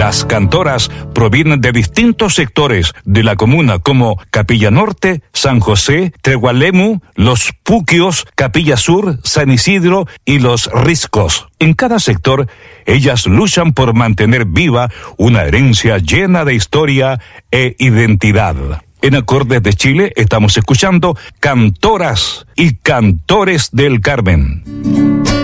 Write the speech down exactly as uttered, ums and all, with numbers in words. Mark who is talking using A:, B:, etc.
A: Las cantoras provienen de distintos sectores de la comuna como Capilla Norte, San José, Tregualemu, Los Puquios, Capilla Sur, San Isidro y Los Riscos. En cada sector, ellas luchan por mantener viva una herencia llena de historia e identidad. En Acordes de Chile estamos escuchando Cantoras y Cantores del Carmen.